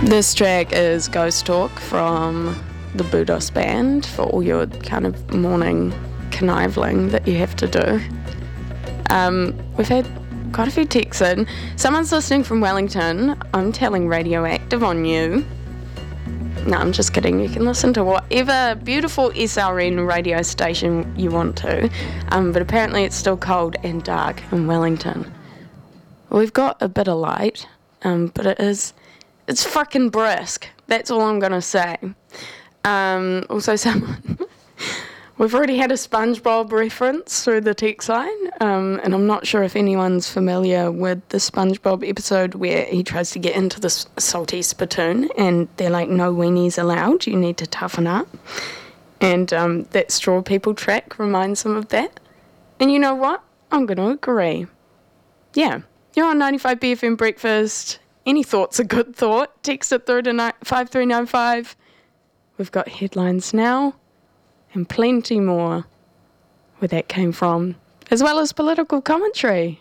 This track is Ghost Talk from the Budos Band for all your kind of morning conniving that you have to do. We've had quite a few texts in. Someone's listening from Wellington. I'm telling Radioactive on you. No, I'm just kidding. You can listen to whatever beautiful SRN radio station you want to. But apparently it's still cold and dark in Wellington. We've got a bit of light, but it's fucking brisk. That's all I'm going to say. Also, we've already had a SpongeBob reference through the text line, and I'm not sure if anyone's familiar with the SpongeBob episode where he tries to get into the salty spittoon, and they're like, no weenies allowed, you need to toughen up. And that Straw People track reminds them of that. And you know what? I'm going to agree. Yeah, you're on 95 BFM Breakfast. Any thought's a good thought. Text it through to 5395. We've got headlines now and plenty more where that came from, as well as political commentary.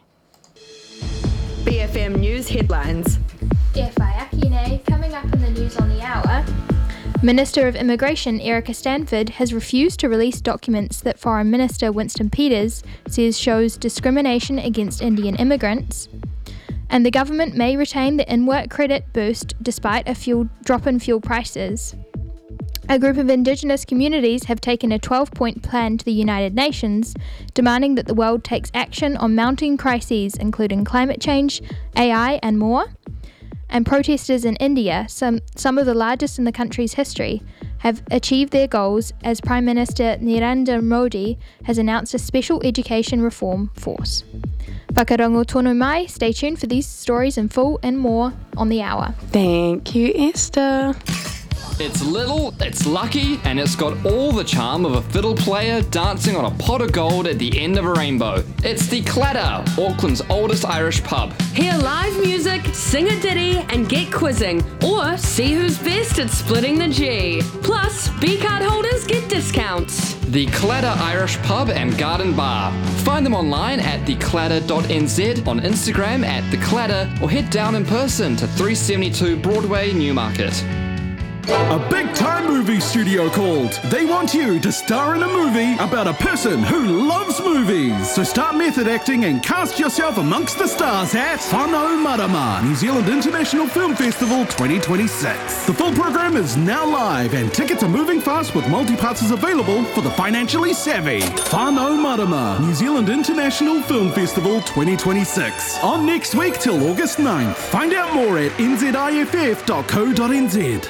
BFM News headlines. E whaiakine, coming up in the news on the hour. Minister of Immigration Erica Stanford has refused to release documents that Foreign Minister Winston Peters says shows discrimination against Indian immigrants. And the government may retain the in-work credit boost despite a drop in fuel prices. A group of Indigenous communities have taken a 12-point plan to the United Nations, demanding that the world takes action on mounting crises including climate change, AI and more. And protesters in India, some of the largest in the country's history, have achieved their goals as Prime Minister Narendra Modi has announced a special education reform force. Whakarango tonu mai, stay tuned for these stories in full and more on the hour. Thank you, Esther. It's little, it's lucky, and it's got all the charm of a fiddle player dancing on a pot of gold at the end of a rainbow. It's the Clatter, Auckland's oldest Irish pub. Hear live music, sing a ditty, and get quizzing, or see who's best at splitting the G. Plus, B-card holders get discounts. The Clatter Irish Pub and Garden Bar. Find them online at theclatter.nz, on Instagram at theclatter, or head down in person to 372 Broadway, Newmarket. A big-time movie studio called. They want you to star in a movie about a person who loves movies. So start method acting and cast yourself amongst the stars at Whānau Marama, New Zealand International Film Festival 2026. The full program is now live and tickets are moving fast with multi-passes available for the financially savvy. Whānau Marama, New Zealand International Film Festival 2026. On next week till August 9th. Find out more at nziff.co.nz.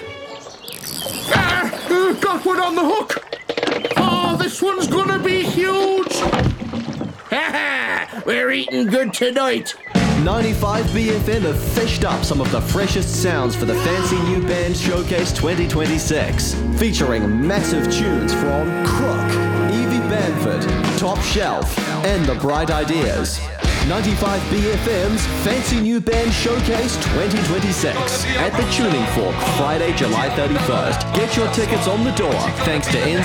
Got one on the hook. Oh, this one's gonna be huge. We're eating good tonight. 95 BFM have fished up some of the freshest sounds for the Fancy New Band Showcase 2026, featuring massive tunes from Crook, Evie Bamford, Top Shelf, and The Bright Ideas. 95 BFM's Fancy New Band Showcase 2026 at the Tuning Fork, Friday, July 31st. Get your tickets on the door thanks to